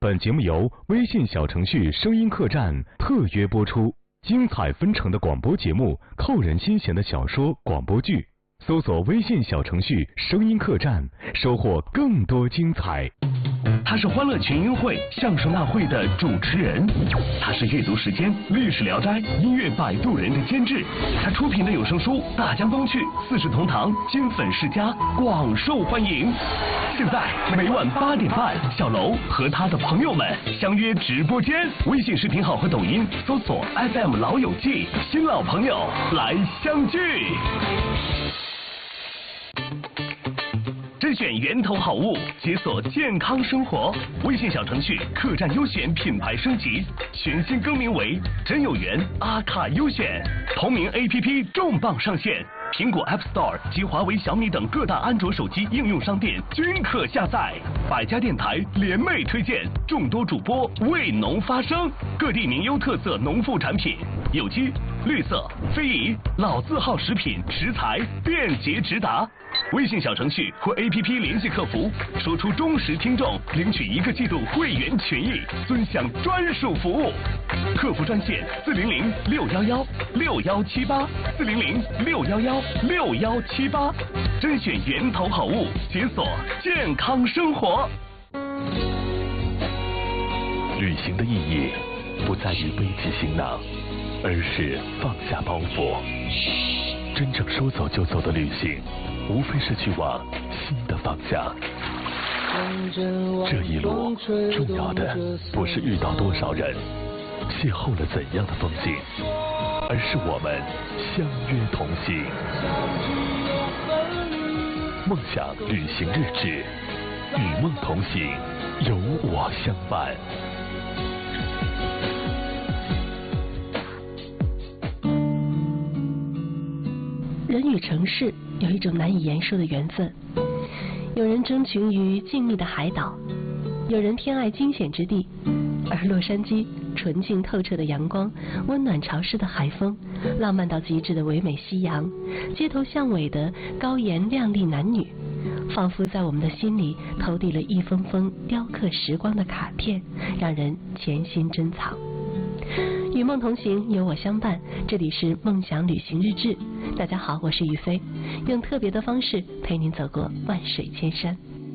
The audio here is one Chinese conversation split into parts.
本节目由微信小程序声音客栈特约播出，精彩纷呈的广播节目，扣人心弦的小说广播剧，搜索微信小程序声音客栈，收获更多精彩。 他是欢乐群英会相声大会的主持人，他是阅读时间历史聊斋音乐摆渡人的监制，他出品的有声书《大江东去》四世同堂金粉世家广受欢迎。现在每晚8点半，小楼和他的朋友们相约直播间，微信视频号和抖音搜索 FM 老友记，新老朋友来相聚。甄选源头好物，解锁健康生活。微信小程序客栈优选品牌升级，全新更名为真有缘阿卡优选。同名 APP 重磅上线，苹果 App Store 及华为、小米等各大安卓手机应用商店均可下载。百家电台联袂推荐，众多主播为农发声，各地名优特色农副产品，有机、绿色、非遗、老字号食品食材便捷直达。微信小程序或 APP 联系客服，说出忠实听众，领取1个季度会员权益，尊享专属服务。客服专线400-611-6178，400-611-6178，甄选源头好物，解锁健康生活。旅行的意义不在于背起行囊，而是放下包袱。真正说走就走的旅行，无非是去往新的方向。这一路重要的不是遇到多少人，邂逅了怎样的风景，而是我们相约同行。梦想旅行日志，与梦同行，有我相伴。 人与城市有一种难以言说的缘分，有人钟情于静谧的海岛，有人偏爱惊险之地，而洛杉矶纯净透彻的阳光，温暖潮湿的海风，浪漫到极致的唯美夕阳，街头巷尾的高颜靓丽男女，仿佛在我们的心里投递了一封封雕刻时光的卡片，让人潜心珍藏。与梦同行，有我相伴，这里是梦想旅行日志。大家好，我是于飞，用特别的方式陪您走过万水千山。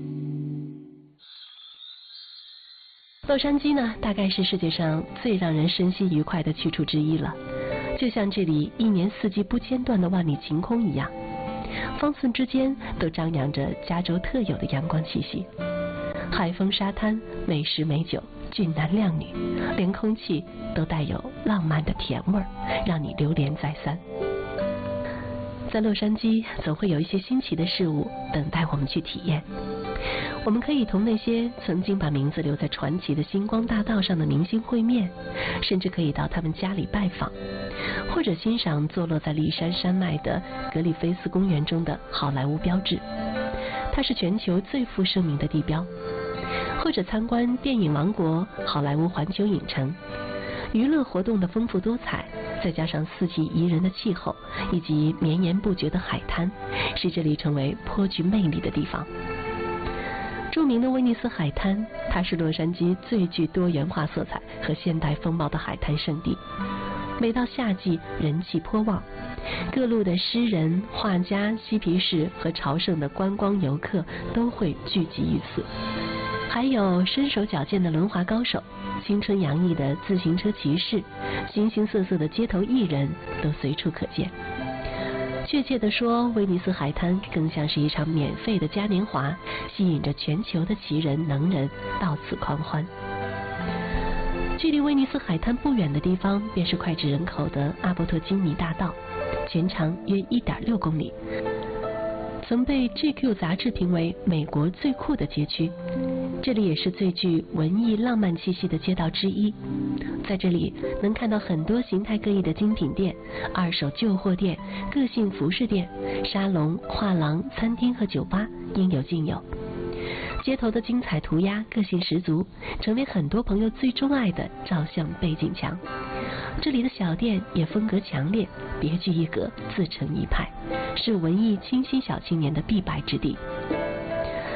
洛杉矶呢，大概是世界上最让人身心愉快的去处之一了，就像这里一年四季不间断的万里晴空一样，方寸之间都张扬着加州特有的阳光气息。海风沙滩，美食美酒，俊男靓女，连空气都带有浪漫的甜味儿，让你流连再三。在洛杉矶，总会有一些新奇的事物等待我们去体验。我们可以同那些曾经把名字留在传奇的星光大道上的明星会面，甚至可以到他们家里拜访，或者欣赏坐落在骊山山脉的格里菲斯公园中的好莱坞标志，它是全球最负盛名的地标，或者参观电影王国好莱坞环球影城。娱乐活动的丰富多彩，再加上四季宜人的气候以及绵延不绝的海滩，使这里成为颇具魅力的地方。著名的威尼斯海滩，它是洛杉矶最具多元化色彩和现代风貌的海滩胜地。每到夏季，人气颇旺，各路的诗人、画家、嬉皮士和朝圣的观光游客都会聚集于此。还有身手矫健的轮滑高手，青春洋溢的自行车骑士，形形色色的街头艺人都随处可见。确切地说，威尼斯海滩更像是一场免费的嘉年华，吸引着全球的奇人能人到此狂欢。距离威尼斯海滩不远的地方，便是脍炙人口的阿伯特金尼大道，全长约1.6公里，曾被 GQ 杂志评为美国最酷的街区。这里也是最具文艺浪漫气息的街道之一，在这里能看到很多形态各异的精品店、二手旧货店、个性服饰店、沙龙、画廊、餐厅和酒吧，应有尽有。街头的精彩涂鸦个性十足，成为很多朋友最钟爱的照相背景墙。这里的小店也风格强烈，别具一格，自成一派，是文艺清新小青年的必败之地。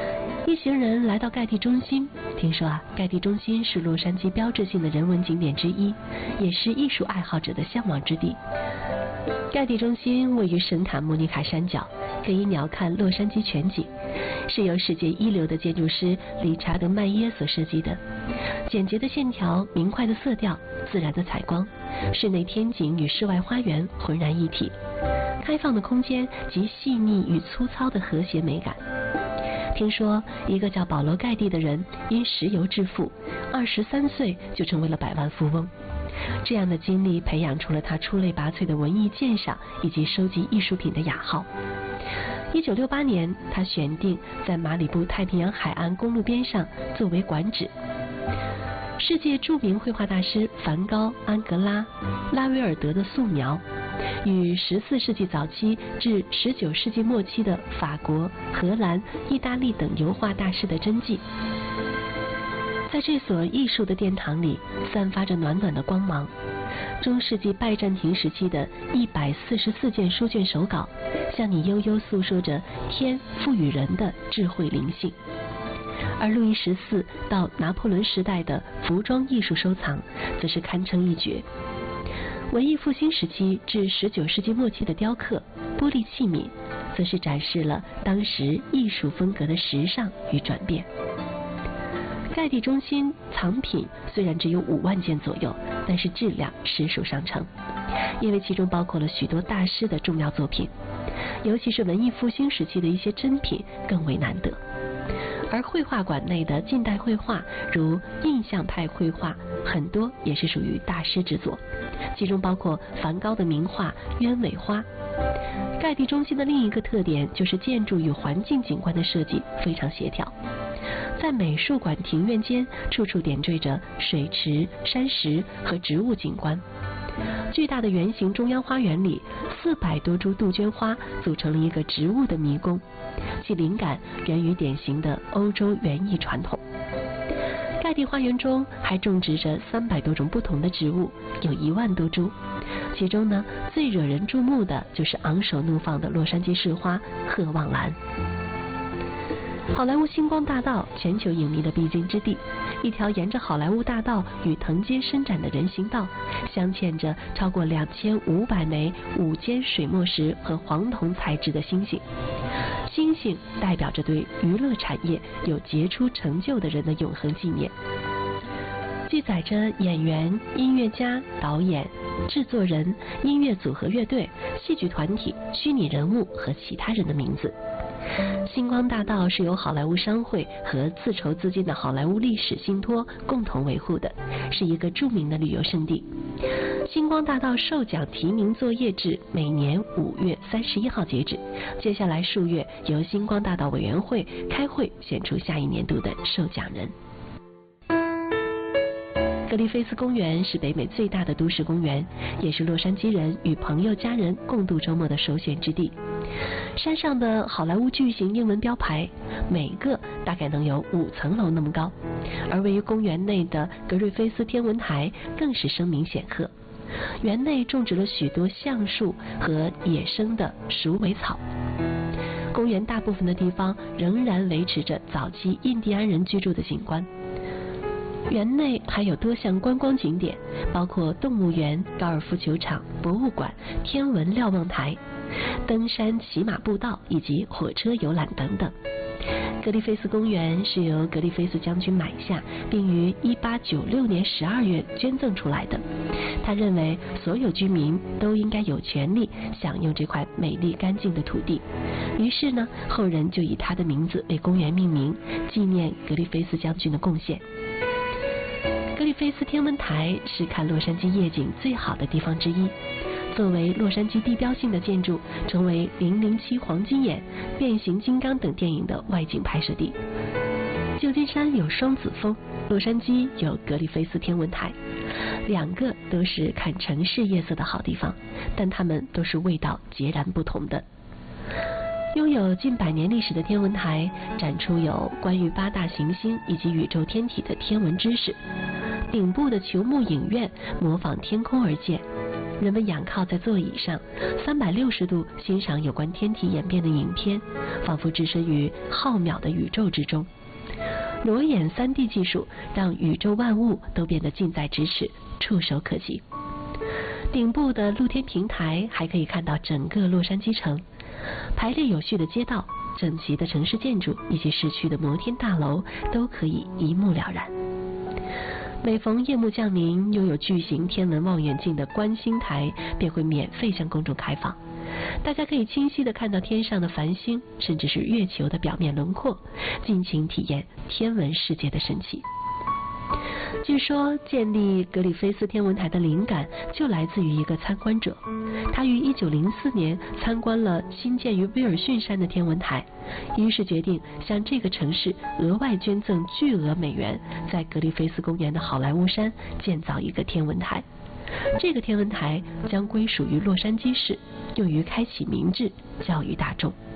一行人来到盖蒂中心，听说盖蒂中心是洛杉矶标志性的人文景点之一，也是艺术爱好者的向往之地。盖蒂中心位于圣塔莫尼卡山脚，可以鸟瞰洛杉矶全景，是由世界一流的建筑师理查德·麦耶所设计的。简洁的线条，明快的色调，自然的采光，室内天井与室外花园浑然一体，开放的空间及细腻与粗糙的和谐美感。听说一个叫保罗·盖蒂的人因石油致富，23岁就成为了百万富翁。这样的经历培养出了他出类拔萃的文艺鉴赏以及收集艺术品的雅号。1968年，他选定在马里布太平洋海岸公路边上作为馆址。世界著名绘画大师梵高、安格拉、拉威尔德的素描，与14世纪早期至19世纪末期的法国、荷兰、意大利等油画大师的真迹，在这所艺术的殿堂里散发着暖暖的光芒。中世纪拜占庭时期的144件书卷手稿，向你悠悠诉说着天赋予人的智慧灵性。而路易14到拿破仑时代的服装艺术收藏，则是堪称一绝。文艺复兴时期至19世纪末期的雕刻、玻璃器皿，则是展示了当时艺术风格的时尚与转变。盖蒂中心藏品虽然只有5万件左右，但是质量实属上乘，因为其中包括了许多大师的重要作品，尤其是文艺复兴时期的一些珍品更为难得。而绘画馆内的近代绘画，如印象派绘画，很多也是属于大师之作，其中包括梵高的名画《鸢尾花》。盖蒂中心的另一个特点就是建筑与环境景观的设计非常协调，在美术馆庭院间处处点缀着水池、山石和植物景观。巨大的圆形中央花园里，400多株杜鹃花组成了一个植物的迷宫，其灵感源于典型的欧洲园艺传统。盖蒂花园中还种植着300多种不同的植物，有1万多株。其中呢，最惹人注目的就是昂首怒放的洛杉矶市花鹤望兰。好莱坞星光大道，全球影迷的必经之地，一条沿着好莱坞大道与藤街伸展的人行道，镶嵌着超过2500枚5间水墨石和黄铜材质的星星。星星代表着对娱乐产业有杰出成就的人的永恒纪念，记载着演员、音乐家、导演、制作人、音乐组合乐队、戏剧团体、虚拟人物和其他人的名字。星光大道是由好莱坞商会和自筹资金的好莱坞历史信托共同维护的，是一个著名的旅游胜地。星光大道授奖提名作业至每年5月31号截止，接下来数月由星光大道委员会开会选出下一年度的受奖人。格里菲斯公园是北美最大的都市公园，也是洛杉矶人与朋友家人共度周末的首选之地。山上的好莱坞巨型英文标牌，每个大概能有5层楼那么高，而位于公园内的格瑞菲斯天文台更是声名显赫。园内种植了许多橡树和野生的鼠尾草。公园大部分的地方仍然维持着早期印第安人居住的景观。园内还有多项观光景点，包括动物园、高尔夫球场、博物馆、天文瞭望台、登山骑马步道以及火车游览等等。格里菲斯公园是由格里菲斯将军买下，并于1896年12月捐赠出来的。他认为所有居民都应该有权利享用这块美丽干净的土地，于是呢，后人就以他的名字为公园命名，纪念格里菲斯将军的贡献。格里菲斯天文台是看洛杉矶夜景最好的地方之一，作为洛杉矶地标性的建筑，成为007黄金眼、变形金刚等电影的外景拍摄地。旧金山有双子峰，洛杉矶有格里菲斯天文台，两个都是看城市夜色的好地方，但它们都是味道截然不同的。拥有近100年历史的天文台，展出有关于8大行星以及宇宙天体的天文知识。顶部的球幕影院模仿天空而建， 人们仰靠在座椅上，360度欣赏有关天体演变的影片，仿佛置身于浩渺的宇宙之中。裸眼3D 技术让宇宙万物都变得近在咫尺，触手可及。顶部的露天平台还可以看到整个洛杉矶城，排列有序的街道、整齐的城市建筑以及市区的摩天大楼都可以一目了然。每逢夜幕降临，拥有巨型天文望远镜的观星台便会免费向公众开放，大家可以清晰地看到天上的繁星，甚至是月球的表面轮廓，尽情体验天文世界的神奇。据说建立格里菲斯天文台的灵感就来自于一个参观者，他于1904年参观了新建于威尔逊山的天文台，于是决定向这个城市额外捐赠巨额美元，在格里菲斯公园的好莱坞山建造一个天文台。这个天文台将归属于洛杉矶市，用于开启民智，教育大众。